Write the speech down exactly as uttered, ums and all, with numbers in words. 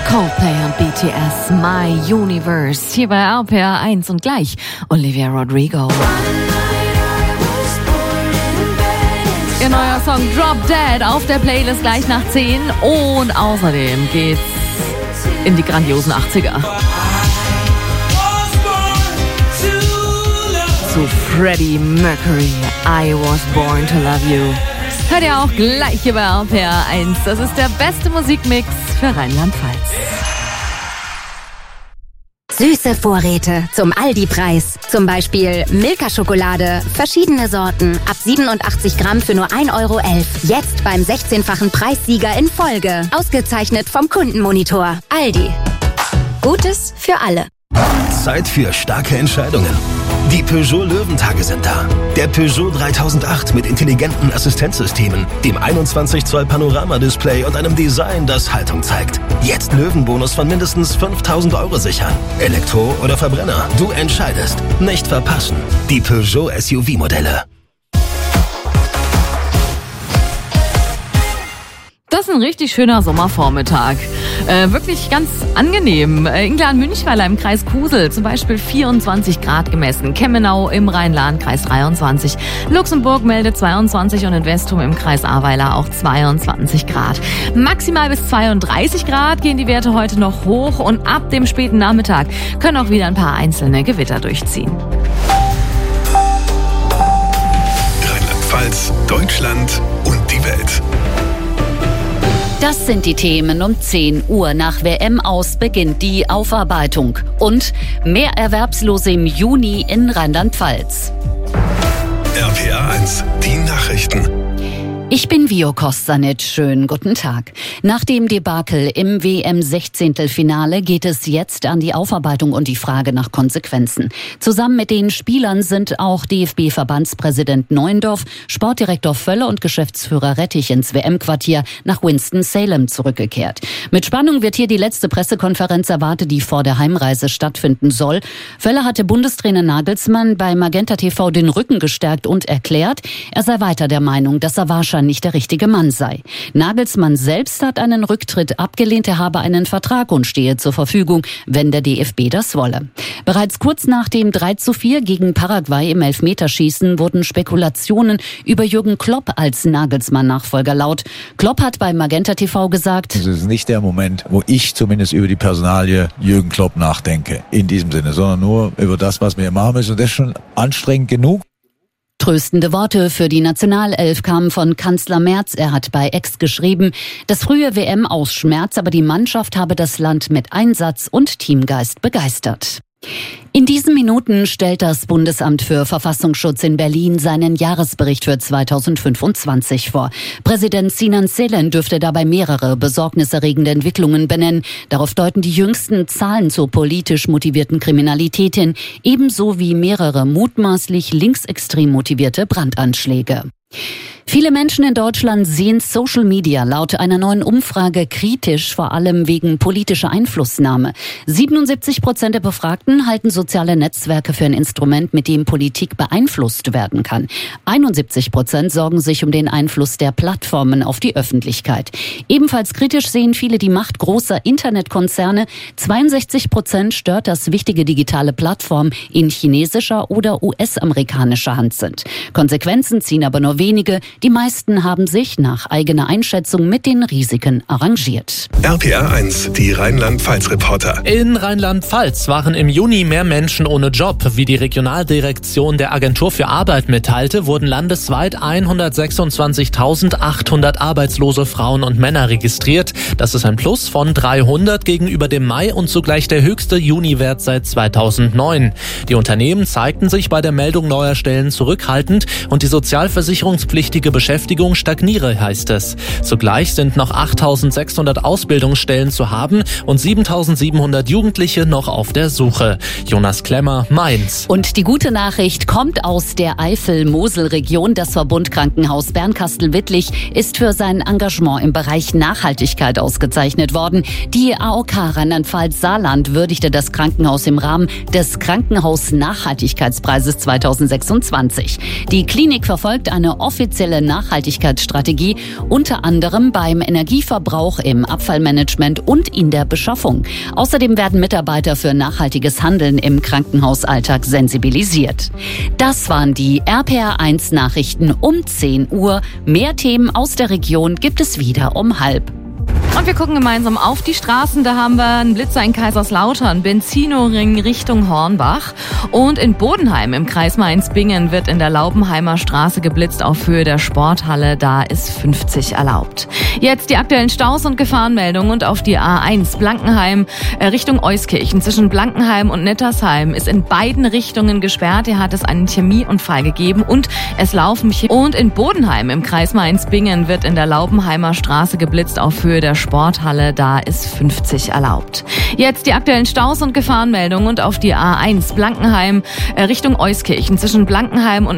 Coldplay und B T S, My Universe, hier bei R P R eins und gleich Olivia Rodrigo. Ihr neuer Song Drop Dead auf der Playlist gleich nach zehn und außerdem geht's in die grandiosen achtziger. Zu Freddie Mercury, I Was Born to Love You. Hört ihr auch gleich hier bei R P R eins. Das ist der beste Musikmix für Rheinland-Pfalz. Süße Vorräte zum Aldi-Preis. Zum Beispiel Milka-Schokolade, verschiedene Sorten, ab siebenundachtzig Gramm für nur ein Euro elf. Jetzt beim sechzehnfachen Preissieger in Folge. Ausgezeichnet vom Kundenmonitor. Aldi. Gutes für alle. Zeit für starke Entscheidungen. Die Peugeot Löwentage sind da. Der Peugeot dreitausendacht mit intelligenten Assistenzsystemen, dem einundzwanzig Zoll Panorama-Display und einem Design, das Haltung zeigt. Jetzt Löwenbonus von mindestens fünftausend Euro sichern. Elektro oder Verbrenner, du entscheidest. Nicht verpassen. Die Peugeot S U V-Modelle. Das ist ein richtig schöner Sommervormittag. Äh, wirklich ganz angenehm. Äh, Inglan-Münchweiler im Kreis Kusel zum Beispiel vierundzwanzig Grad gemessen. Kemmenau im Rhein-Lahn-Kreis dreiundzwanzig. Luxemburg meldet zweiundzwanzig und in Westum im Kreis Ahrweiler auch zweiundzwanzig Grad. Maximal bis zweiunddreißig Grad gehen die Werte heute noch hoch und ab dem späten Nachmittag können auch wieder ein paar einzelne Gewitter durchziehen. Rheinland-Pfalz, Deutschland und die Welt. Das sind die Themen um zehn Uhr. Nach W M aus beginnt die Aufarbeitung. Und mehr Erwerbslose im Juni in Rheinland-Pfalz. R P R eins, die Nachrichten. Ich bin Vio Kostanic. Schönen guten Tag. Nach dem Debakel im W M-Sechzehntelfinale geht es jetzt an die Aufarbeitung und die Frage nach Konsequenzen. Zusammen mit den Spielern sind auch D F B-Verbandspräsident Neuendorf, Sportdirektor Völle und Geschäftsführer Rettich ins W M-Quartier nach Winston-Salem zurückgekehrt. Mit Spannung wird hier die letzte Pressekonferenz erwartet, die vor der Heimreise stattfinden soll. Völle hatte Bundestrainer Nagelsmann bei Magenta T V den Rücken gestärkt und erklärt, er sei weiter der Meinung, dass er wahrscheinlich nicht der richtige Mann sei. Nagelsmann selbst hat einen Rücktritt abgelehnt, er habe einen Vertrag und stehe zur Verfügung, wenn der D F B das wolle. Bereits kurz nach dem drei zu vier gegen Paraguay im Elfmeterschießen wurden Spekulationen über Jürgen Klopp als Nagelsmann-Nachfolger laut. Klopp hat bei Magenta T V gesagt: Es ist nicht der Moment, wo ich zumindest über die Personalie Jürgen Klopp nachdenke, in diesem Sinne, sondern nur über das, was wir machen müssen. Und das ist schon anstrengend genug. Tröstende Worte für die Nationalelf kamen von Kanzler Merz. Er hat bei X geschrieben, das frühe W M aus Schmerz, aber die Mannschaft habe das Land mit Einsatz und Teamgeist begeistert. In diesen Minuten stellt das Bundesamt für Verfassungsschutz in Berlin seinen Jahresbericht für zweitausendfünfundzwanzig vor. Präsident Sinan Selen dürfte dabei mehrere besorgniserregende Entwicklungen benennen. Darauf deuten die jüngsten Zahlen zur politisch motivierten Kriminalität hin, ebenso wie mehrere mutmaßlich linksextrem motivierte Brandanschläge. Viele Menschen in Deutschland sehen Social Media laut einer neuen Umfrage kritisch, vor allem wegen politischer Einflussnahme. siebenundsiebzig Prozent der Befragten halten soziale Netzwerke für ein Instrument, mit dem Politik beeinflusst werden kann. einundsiebzig Prozent sorgen sich um den Einfluss der Plattformen auf die Öffentlichkeit. Ebenfalls kritisch sehen viele die Macht großer Internetkonzerne. zweiundsechzig Prozent stört, dass wichtige digitale Plattformen in chinesischer oder U S-amerikanischer Hand sind. Konsequenzen ziehen aber nur wenige. Die meisten haben sich nach eigener Einschätzung mit den Risiken arrangiert. R P R eins, die Rheinland-Pfalz-Reporter. In Rheinland-Pfalz waren im Juni mehr Menschen ohne Job. Wie die Regionaldirektion der Agentur für Arbeit mitteilte, wurden landesweit hundertsechsundzwanzigtausendachthundert arbeitslose Frauen und Männer registriert. Das ist ein Plus von dreihundert gegenüber dem Mai und zugleich der höchste Juniwert seit zweitausendneun. Die Unternehmen zeigten sich bei der Meldung neuer Stellen zurückhaltend und die sozialversicherungspflichtige Beschäftigung stagniere, heißt es. Zugleich sind noch achttausendsechshundert Ausbildungsstellen zu haben und siebentausendsiebenhundert Jugendliche noch auf der Suche. Jonas Klemmer, Mainz. Und die gute Nachricht kommt aus der Eifel-Mosel-Region. Das Verbund Krankenhaus Bernkastel-Wittlich ist für sein Engagement im Bereich Nachhaltigkeit ausgezeichnet worden. Die A O K Rheinland-Pfalz-Saarland würdigte das Krankenhaus im Rahmen des Krankenhaus-Nachhaltigkeitspreises zweitausendsechsundzwanzig. Die Klinik verfolgt eine offizielle nationale Nachhaltigkeitsstrategie, unter anderem beim Energieverbrauch, im Abfallmanagement und in der Beschaffung. Außerdem werden Mitarbeiter für nachhaltiges Handeln im Krankenhausalltag sensibilisiert. Das waren die R P R eins Nachrichten um zehn Uhr. Mehr Themen aus der Region gibt es wieder um halb. Und wir gucken gemeinsam auf die Straßen. Da haben wir einen Blitzer in Kaiserslautern, Benzino-Ring Richtung Hornbach. Und in Bodenheim im Kreis Mainz-Bingen wird in der Laubenheimer Straße geblitzt auf Höhe der Sporthalle. Da ist fünfzig erlaubt. Jetzt die aktuellen Staus und Gefahrenmeldungen und auf die A eins Blankenheim äh, Richtung Euskirchen. Zwischen Blankenheim und Nettersheim ist in beiden Richtungen gesperrt. Hier hat es einen Chemieunfall gegeben und es laufen Chem- Und in Bodenheim im Kreis Mainz-Bingen wird in der Laubenheimer Straße geblitzt auf Höhe der Sporthalle. Da ist fünfzig erlaubt. Jetzt die aktuellen Staus und Gefahrenmeldungen und auf die A eins Blankenheim äh, Richtung Euskirchen. Zwischen Blankenheim und